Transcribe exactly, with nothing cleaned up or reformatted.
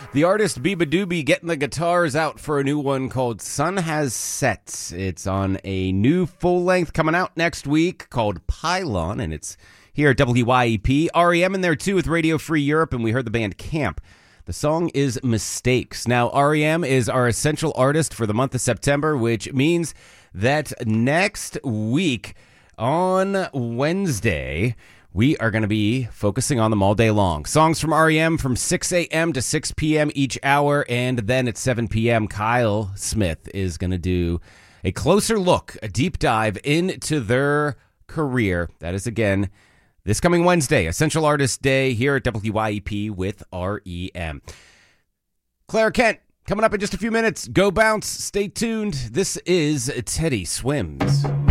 The artist Biba Doobie getting the guitars out for a new one called Sun Has Set. It's on a new full length coming out next week called Pylon, and it's here at W Y E P. R E M in there too with Radio Free Europe, and we heard the band Camp. The song is Mistakes. Now, R E M is our essential artist for the month of September, which means that next week on Wednesday, we are going to be focusing on them all day long. Songs from R E M from six a.m. to six p.m. each hour, and then at seven p.m., Kyle Smith is going to do a closer look, a deep dive into their career. That is, again, this coming Wednesday, Essential Artist Day here at W Y E P with R E M. Claire Kent, coming up in just a few minutes. Go Bounce. Stay tuned. This is Teddy Swims.